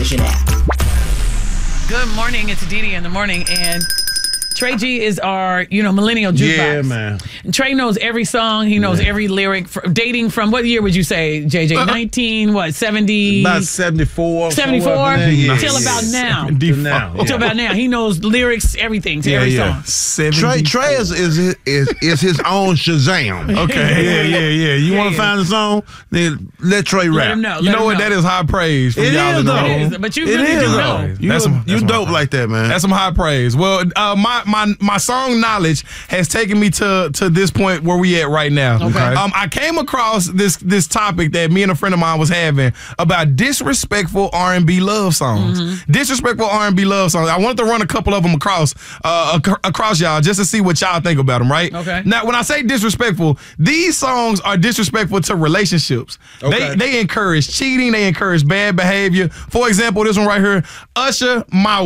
Station app. Good morning. It's Didi in the morning, and Trey G is our, millennial jukebox. Yeah, man. And Trey knows every song. He knows every lyric. Dating from what year would you say, JJ? 70? About 74. 74? Yeah. Till about now. Till about now. He knows lyrics, everything to every song. Trey is his own Shazam. Okay. Yeah. You want to find a song? Then let Trey rap. Let him know. You know what? That is high praise from y'all in the room. It is, but you really do know. You dope like that, man. That's some high praise. Well, my song knowledge has taken me to this point where we at right now. Okay. I came across this topic that me and a friend of mine was having about disrespectful R&B love songs. Mm-hmm. Disrespectful R&B love songs. I wanted to run a couple of them across y'all just to see what y'all think about them, right? Okay. Now, when I say disrespectful, these songs are disrespectful to relationships. Okay. They encourage cheating. They encourage bad behavior. For example, this one right here, Usher, My